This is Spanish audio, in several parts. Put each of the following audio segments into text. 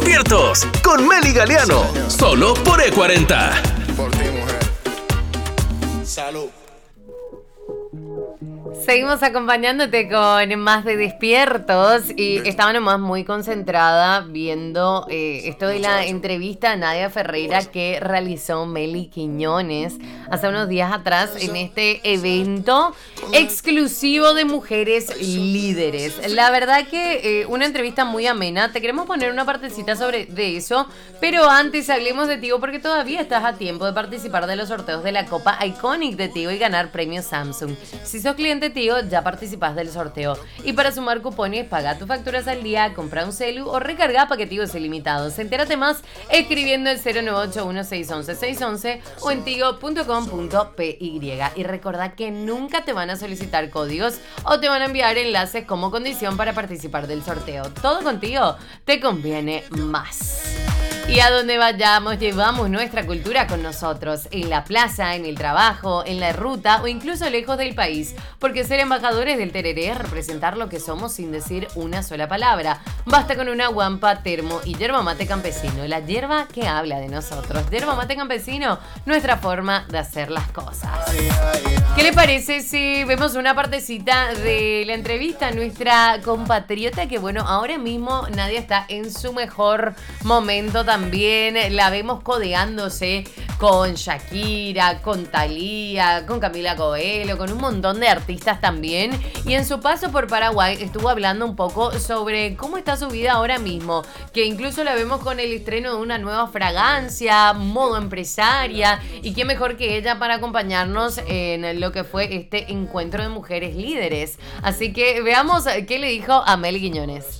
Despiertos con Meli Galeano. Solo por E40. Por ti, mujer. Salud. Seguimos acompañándote con más de Despiertos y estaba nomás muy concentrada viendo esto de la entrevista a Nadia Ferreira que realizó Meli Quiñones hace unos días atrás en este evento exclusivo de mujeres líderes. La verdad que una entrevista muy amena. Te queremos poner una partecita de eso, pero antes hablemos de Tigo porque todavía estás a tiempo de participar de los sorteos de la Copa Iconic de Tigo y ganar premios Samsung. Si sos cliente Tigo, ya participás del sorteo. Y para sumar cupones, paga tus facturas al día, compra un celu o recarga paquetivos ilimitados. Entérate más escribiendo el 0981611 o en tigo.com.py. Y recordá que nunca te van a solicitar códigos o te van a enviar enlaces como condición para participar del sorteo. Todo contigo te conviene más. Y a donde vayamos, llevamos nuestra cultura con nosotros, en la plaza, en el trabajo, en la ruta o incluso lejos del país. Porque ser embajadores del tereré es representar lo que somos sin decir una sola palabra. Basta con una guampa, termo y yerba mate campesino, la yerba que habla de nosotros. Yerba mate campesino, nuestra forma de hacer las cosas. ¿Qué le parece si vemos una partecita de la entrevista a nuestra compatriota? Que bueno, ahora mismo Nadia está en su mejor momento también. La vemos codeándose con Shakira, con Thalía, con Camila Coelho, con un montón de artistas también. Y en su paso por Paraguay estuvo hablando un poco sobre cómo está su vida ahora mismo, que incluso la vemos con el estreno de una nueva fragancia, modo empresaria, y qué mejor que ella para acompañarnos en lo que fue este encuentro de mujeres líderes. Así que veamos qué le dijo a Meli Quiñones.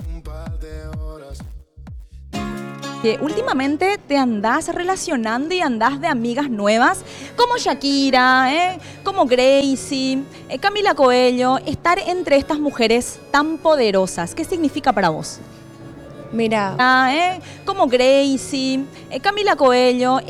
Que últimamente te andás relacionando y andás de amigas nuevas como Shakira, como Gracie, Camila Coelho, estar entre estas mujeres tan poderosas. ¿Qué significa para vos? Mira, Como Gracie, Camila Coelho.